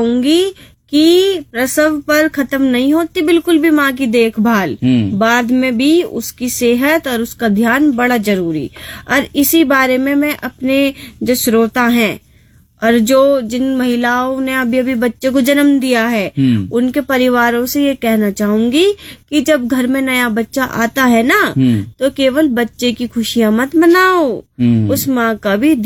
चाहूंगी कि प्रसव पर खत्म नहीं होती बिल्कुल भी माँ की देखभाल, बाद में भी उसकी सेहत और उसका ध्यान बड़ा जरूरी। और इसी बारे में मैं अपने जो श्रोता हैं और जिन महिलाओं ने अभी अभी बच्चे को जन्म दिया है उनके परिवारों से ये कहना चाहूंगी कि जब घर में नया बच्चा आता है ना, तो केवल बच्चे की खुशियां मत मनाओ, उस माँ का भी